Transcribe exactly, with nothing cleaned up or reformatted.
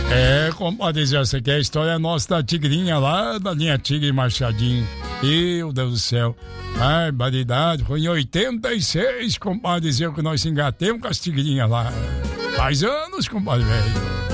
É, compadre, essa aqui é a história nossa da tigrinha lá, da linha Tigre Machadinho. Meu Deus do céu. Ai, baridade, foi em oitenta e seis, compadre, que nós se engatemos com as tigrinhas lá. Faz anos, compadre, velho.